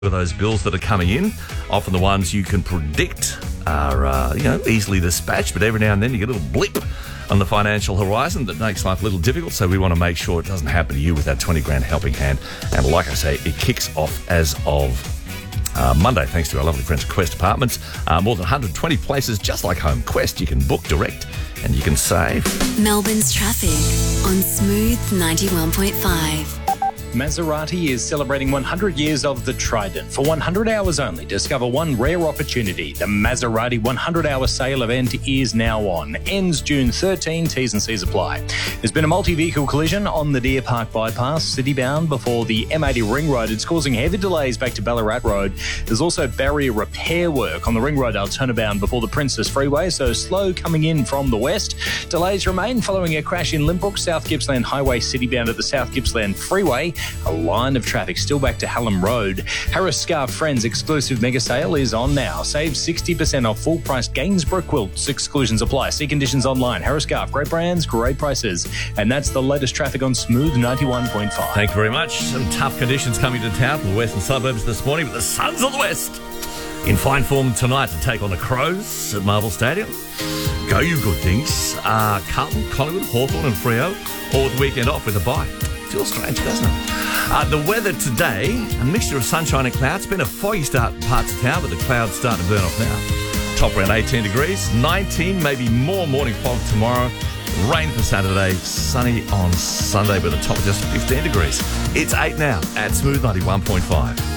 of those bills that are coming in. Often the ones you can predict are, easily dispatched, but every now and then you get a little blip on the financial horizon that makes life a little difficult, so we want to make sure it doesn't happen to you with that 20 grand helping hand. And like I say, it kicks off as of Monday, thanks to our lovely friends at Quest Apartments. More than 120 places, just like Home Quest. You can book direct and you can save. Melbourne's traffic on Smooth 91.5. Maserati is celebrating 100 years of the Trident. For 100 hours only, discover one rare opportunity. The Maserati 100-hour sale event is now on. Ends June 13. T's and C's apply. There's been a multi-vehicle collision on the Deer Park bypass, city-bound before the M80 Ring Road. It's causing heavy delays back to Ballarat Road. There's also barrier repair work on the Ring Road Altona-bound before the Princess Freeway, so slow coming in from the west. Delays remain following a crash in Limbrook, South Gippsland Highway, city-bound at the South Gippsland Freeway. A line of traffic still back to Hallam Road. Harris Scarf Friends exclusive mega sale is on now. Save 60% off full price Gainsborough quilts. Exclusions apply. See conditions online. Harris Scarf, great brands, great prices. And that's the latest traffic on Smooth 91.5. Thank you very much. Some tough conditions coming to town from the western suburbs this morning, but the Suns of the West in fine form tonight to take on the Crows at Marvel Stadium. Go you good things. Carlton, Collingwood, Hawthorn and Freo all with the weekend off with a bye. Feels strange, doesn't it? The weather today, a mixture of sunshine and clouds. It's been a foggy start in parts of town, but the clouds starting to burn off now. Top around 18 degrees, 19, maybe more morning fog tomorrow. Rain for Saturday, sunny on Sunday with a top of just 15 degrees. It's 8 now at Smooth 91.5.